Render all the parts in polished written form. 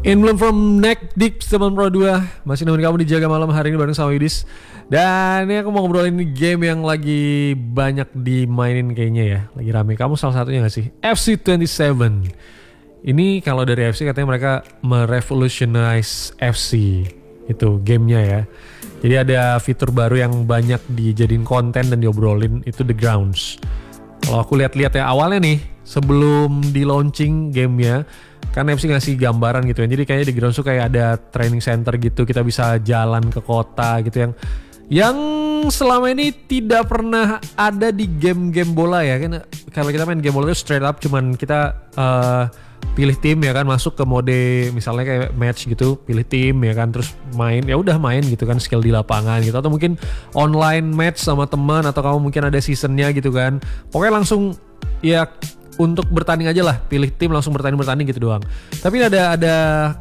In Bloom from Neck Deep Teman Pro 2 masih nemenin kamu di Jaga Malam hari ini bareng sama Yudis. Dan ini aku mau ngobrolin game yang lagi banyak dimainin kayaknya ya, lagi rame. Kamu salah satunya gak sih? FC27. Ini kalau dari FC katanya mereka merevolutionize FC itu gamenya ya. Jadi ada fitur baru yang banyak dijadiin konten dan diobrolin, itu The Grounds. Kalau aku lihat-lihat ya awalnya nih sebelum di launching gamenya kan FC ngasih gambaran gitu ya. Jadi kayaknya The Grounds tuh kayak ada training center gitu, kita bisa jalan ke kota gitu yang selama ini tidak pernah ada di game-game bola ya kan. Kalau kita main game bola itu straight up cuman kita pilih tim ya kan, masuk ke mode misalnya kayak match gitu, pilih tim ya kan, terus main ya udah main gitu kan, skill di lapangan gitu, atau mungkin online match sama teman, atau kamu mungkin ada seasonnya gitu kan. Pokoknya langsung ya untuk bertanding aja lah, pilih tim langsung bertanding gitu doang. Tapi ada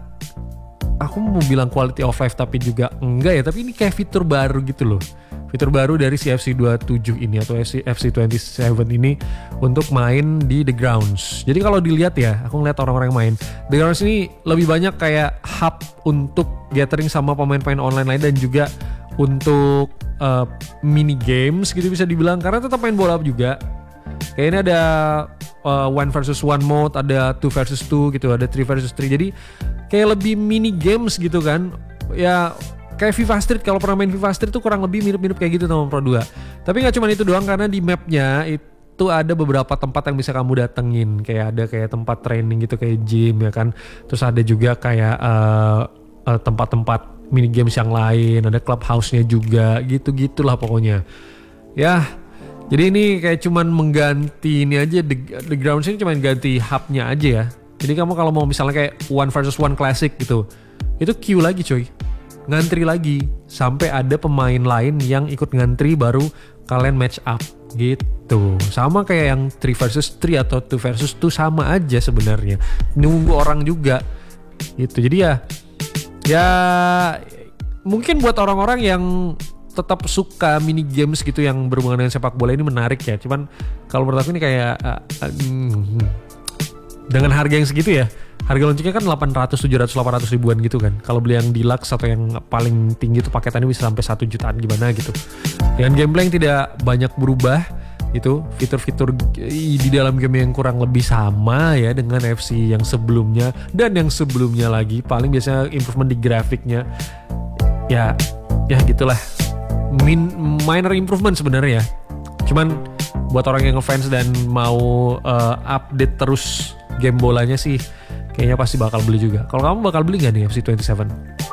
aku mau bilang quality of life tapi juga enggak ya, tapi ini kayak fitur baru gitu loh. Fitur baru dari si FC27 ini atau FC27 ini untuk main di The Grounds. Jadi kalau dilihat ya, aku ngeliat orang-orang yang main The Grounds ini lebih banyak kayak hub untuk gathering sama pemain-pemain online lain, dan juga untuk mini games gitu bisa dibilang, karena tetap main bola juga. Kayaknya ada 1 versus 1 mode, ada 2 versus 2 gitu, ada 3 versus 3. Jadi kayak lebih mini games gitu kan. Ya kayak FIFA Street, kalau pernah main FIFA Street tuh kurang lebih mirip-mirip kayak gitu sama Pro 2. Tapi gak cuma itu doang, karena di mapnya itu ada beberapa tempat yang bisa kamu datengin. Kayak ada kayak tempat training gitu, kayak gym ya kan. Terus ada juga kayak tempat-tempat mini games yang lain, ada clubhouse-nya juga, gitu-gitulah pokoknya. Ya, jadi ini kayak cuman mengganti ini aja, The Grounds ini cuman ganti hubnya aja ya. Jadi kamu kalau mau misalnya kayak 1 versus 1 classic gitu, itu queue lagi coy, ngantri lagi sampai ada pemain lain yang ikut ngantri baru kalian match up gitu. Sama kayak yang 3 versus 3 atau 2 versus 2 sama aja sebenarnya, nunggu orang juga gitu. Jadi ya mungkin buat orang-orang yang tetap suka mini games gitu yang berhubungan dengan sepak bola ini menarik ya. Cuman kalau menurut aku ini kayak dengan harga yang segitu ya, harga launchingnya kan 800, 700, 800 ribuan gitu kan. Kalau beli yang deluxe atau yang paling tinggi itu paketannya bisa sampai 1 jutaan gimana gitu. Dengan gameplay yang tidak banyak berubah itu, fitur-fitur di dalam game yang kurang lebih sama ya dengan FC yang sebelumnya dan yang sebelumnya lagi. Paling biasanya improvement di grafiknya ya gitulah, minor improvement sebenarnya ya. Cuman buat orang yang ngefans dan mau update terus game bolanya sih, kayaknya pasti bakal beli juga. Kalau kamu bakal beli gak nih FC27?